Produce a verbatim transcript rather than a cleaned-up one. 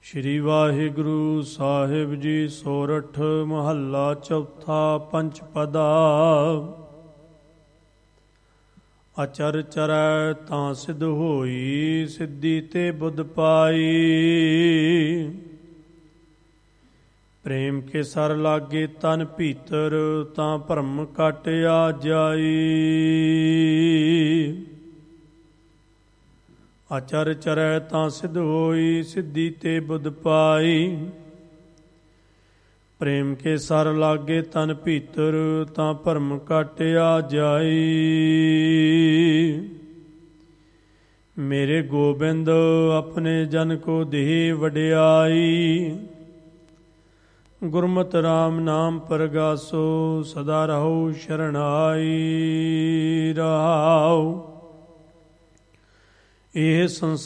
ਸ਼੍ਰੀ ਵਾਹਿਗੁਰੂ ਸਾਹਿਬ ਜੀ। ਸੋਰਠ ਮਹੱਲਾ ਚੌਥਾ। ਪੰਚ ਪਦਾ। ਅਚਰ ਚਰੈ ਤਾਂ ਸਿਧ ਹੋਈ, ਸਿੱਧੀ ਤੇ ਬੁੱਧ ਪਾਈ। ਪ੍ਰੇਮ ਕੇ ਸਰ ਲਾਗੇ ਤਨ ਭੀਤਰ, ਤਾਂ ਭਰਮ ਕਟ ਆ ਜਾਈ। ਅਚਰ ਚਰੈ ਤਾਂ ਸਿਧ ਹੋਈ, ਸਿੱਧੀ ਤੇ ਬੁੱਧ ਪਾਈ। ਪ੍ਰੇਮ ਕੇ ਸਰ ਲਾਗੇ ਤਨ ਭੀਤਰ, ਤਾਂ ਭਰਮ ਕਟ ਆ ਜਾਈ। ਮੇਰੇ ਗੋਬਿੰਦ ਆਪਣੇ ਜਨ ਕੋ ਦੇਹ ਵਡਿਆਈ। ਗੁਰਮਤਿ ਰਾਮ ਨਾਮ ਪਰਗਾਸੋ, ਸਦਾ ਰਹੋ ਸ਼ਰਣਾਈ। ਰਹਾਉ ਇਹ ਸੰਸਾਰ